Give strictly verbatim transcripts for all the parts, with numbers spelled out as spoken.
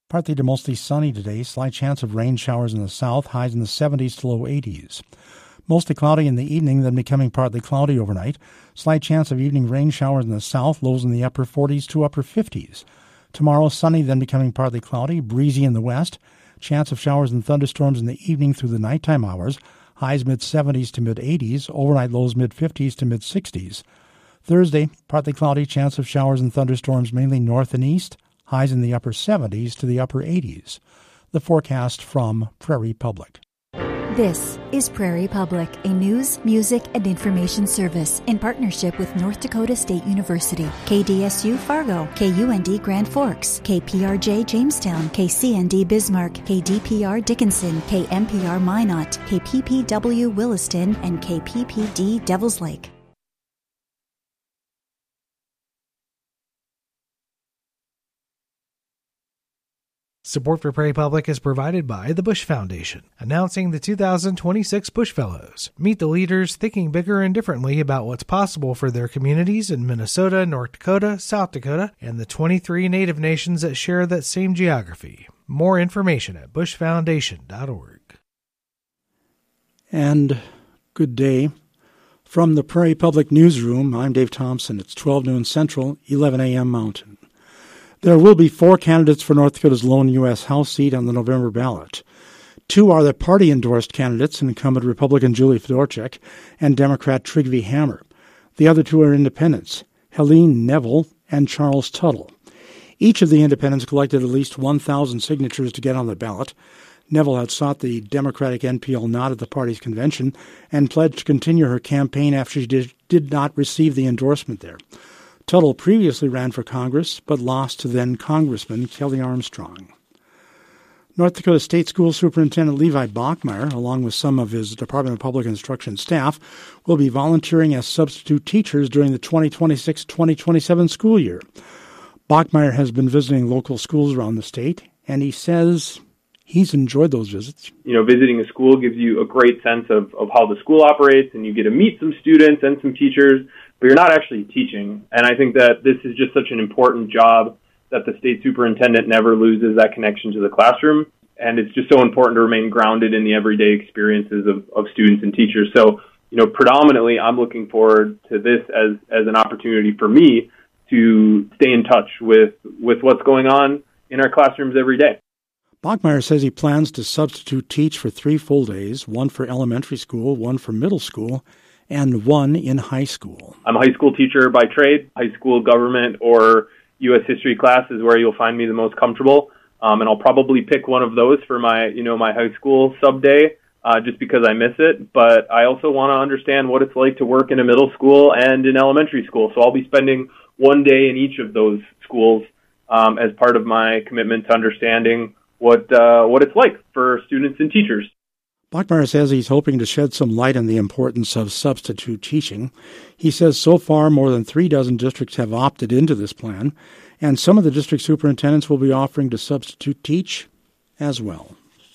Partly to mostly sunny today. Slight chance of rain showers in the south. Highs in the seventies to low eighties. Mostly cloudy in the evening, then becoming partly cloudy overnight. Slight chance of evening rain showers in the south. Lows in the upper forties to upper fifties. Tomorrow, sunny, then becoming partly cloudy. Breezy in the west. Chance of showers and thunderstorms in the evening through the nighttime hours. Highs mid-seventies to mid-eighties. Overnight lows mid-fifties to mid-sixties. Thursday, partly cloudy. Chance of showers and thunderstorms mainly north and east. Highs in the upper seventies to the upper eighties. The forecast from Prairie Public. This is Prairie Public, a news, music, and information service in partnership with North Dakota State University, K D S U Fargo, K U N D Grand Forks, K P R J Jamestown, K C N D Bismarck, K D P R Dickinson, K M P R Minot, K P P W Williston, and K P P D Devils Lake. Support for Prairie Public is provided by the Bush Foundation, announcing the two thousand twenty-six Bush Fellows. Meet the leaders thinking bigger and differently about what's possible for their communities in Minnesota, North Dakota, South Dakota, and the twenty-three Native nations that share that same geography. More information at bush foundation dot org. And good day. From the Prairie Public Newsroom, I'm Dave Thompson. It's twelve noon Central, eleven a.m. Mountain. There will be four candidates for North Dakota's lone U S House seat on the November ballot. Two are the party-endorsed candidates, incumbent Republican Julie Fedorchak and Democrat Trygve Hammer. The other two are independents, Helene Neville and Charles Tuttle. Each of the independents collected at least one thousand signatures to get on the ballot. Neville had sought the Democratic N P L nod at the party's convention and pledged to continue her campaign after she did, did not receive the endorsement there. Tuttle previously ran for Congress, but lost to then-Congressman Kelly Armstrong. North Dakota State School Superintendent Levi Bachmeyer, along with some of his Department of Public Instruction staff, will be volunteering as substitute teachers during the twenty twenty-six twenty twenty-seven school year. Bachmeyer has been visiting local schools around the state, and he says he's enjoyed those visits. You know, visiting a school gives you a great sense of, of how the school operates, and you get to meet some students and some teachers, but you're not actually teaching. And I think that this is just such an important job that the state superintendent never loses that connection to the classroom. And it's just so important to remain grounded in the everyday experiences of, of students and teachers. So, you know, predominantly I'm looking forward to this as, as an opportunity for me to stay in touch with, with what's going on in our classrooms every day. Bachmeyer says he plans to substitute teach for three full days, one for elementary school, one for middle school, and one in high school. I'm a high school teacher by trade. High school government or U S history class is where you'll find me the most comfortable. Um, and I'll probably pick one of those for my, you know, my high school sub day, uh, just because I miss it. But I also want to understand what it's like to work in a middle school and in elementary school. So I'll be spending one day in each of those schools um, as part of my commitment to understanding what uh, what it's like for students and teachers. Bachmeyer says he's hoping to shed some light on the importance of substitute teaching. He says so far more than three dozen districts have opted into this plan, and some of the district superintendents will be offering to substitute teach as well.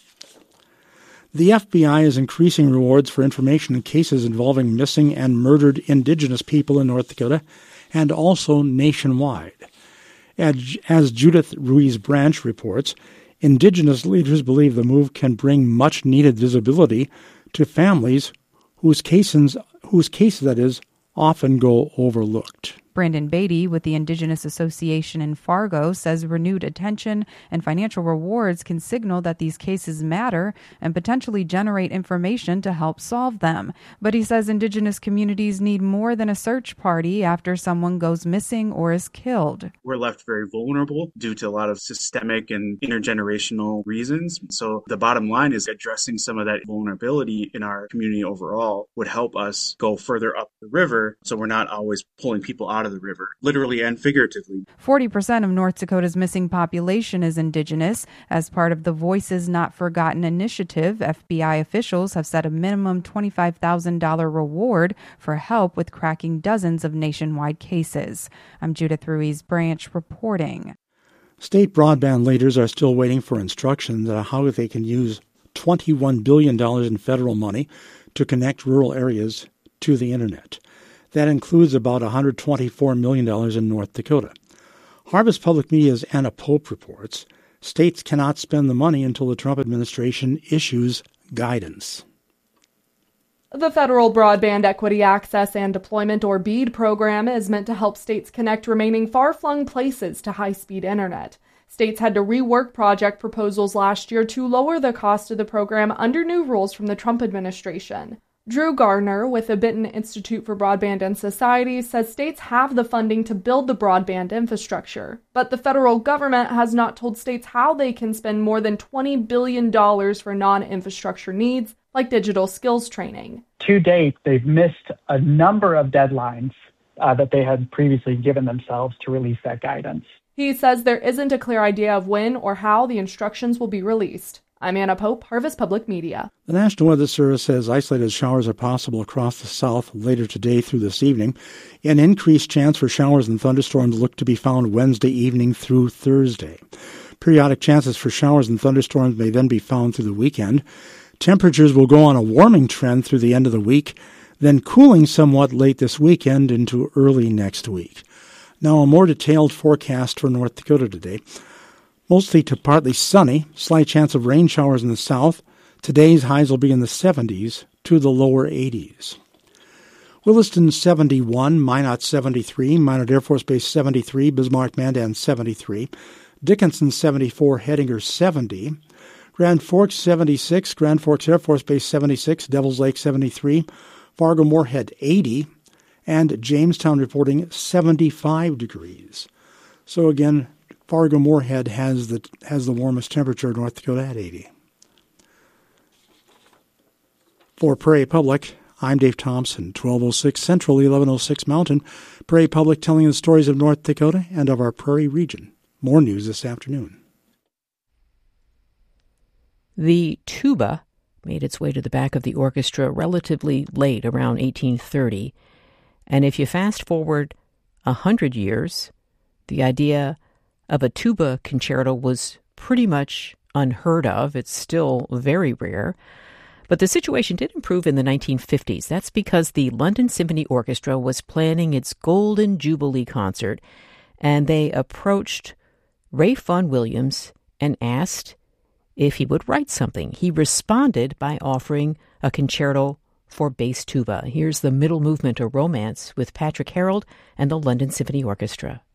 The F B I is increasing rewards for information in cases involving missing and murdered Indigenous people in North Dakota and also nationwide. As, as Judith Ruiz Branch reports, Indigenous leaders believe the move can bring much-needed visibility to families whose cases, whose cases, that is, often go overlooked. Brandon Beatty with the Indigenous Association in Fargo says renewed attention and financial rewards can signal that these cases matter and potentially generate information to help solve them. But he says Indigenous communities need more than a search party after someone goes missing or is killed. We're left very vulnerable due to a lot of systemic and intergenerational reasons. So the bottom line is addressing some of that vulnerability in our community overall would help us go further up the river so we're not always pulling people out of the river, literally and figuratively. forty percent of North Dakota's missing population is Indigenous. As part of the Voices Not Forgotten initiative, F B I officials have set a minimum twenty-five thousand dollars reward for help with cracking dozens of nationwide cases. I'm Judith Ruiz Branch reporting. State broadband leaders are still waiting for instructions on how they can use twenty-one billion dollars in federal money to connect rural areas to the Internet. That includes about one hundred twenty-four million dollars in North Dakota. Harvest Public Media's Anna Pope reports States cannot spend the money until the Trump administration issues guidance. The Federal Broadband Equity Access and Deployment, or BEAD program, is meant to help states connect remaining far-flung places to high-speed internet. States had to rework project proposals last year to lower the cost of the program under new rules from the Trump administration. Drew Gardner with the Benton Institute for Broadband and Society says states have the funding to build the broadband infrastructure, but the federal government has not told states how they can spend more than twenty billion dollars for non-infrastructure needs, like digital skills training. To date, they've missed a number of deadlines uh, that they had previously given themselves to release that guidance. He says there isn't a clear idea of when or how the instructions will be released. I'm Anna Pope, Harvest Public Media. The National Weather Service says isolated showers are possible across the south later today through this evening. An increased chance for showers and thunderstorms look to be found Wednesday evening through Thursday. Periodic chances for showers and thunderstorms may then be found through the weekend. Temperatures will go on a warming trend through the end of the week, then cooling somewhat late this weekend into early next week. Now, a more detailed forecast for North Dakota today. Mostly to partly sunny, slight chance of rain showers in the south. Today's highs will be in the seventies to the lower eighties. Williston seventy-one, Minot seventy-three, Minot Air Force Base seventy-three, Bismarck Mandan seventy-three, Dickinson seventy-four, Hettinger seventy, Grand Forks seventy-six, Grand Forks Air Force Base seventy-six, Devils Lake seventy-three, Fargo Moorhead eighty, and Jamestown reporting seventy-five degrees. So again, Fargo Moorhead has the has the warmest temperature in North Dakota at eighty. For Prairie Public, I'm Dave Thompson, twelve oh six Central, eleven oh six Mountain. Prairie Public telling the stories of North Dakota and of our Prairie region. More news this afternoon. The tuba made its way to the back of the orchestra relatively late, around eighteen thirty. And if you fast forward a hundred years, the idea of a tuba concerto was pretty much unheard of. It's still very rare. But the situation did improve in the nineteen fifties. That's because the London Symphony Orchestra was planning its Golden Jubilee concert, and they approached Ralph Vaughan Williams and asked if he would write something. He responded by offering a concerto for bass tuba. Here's the middle movement, A Romance, with Patrick Harold and the London Symphony Orchestra.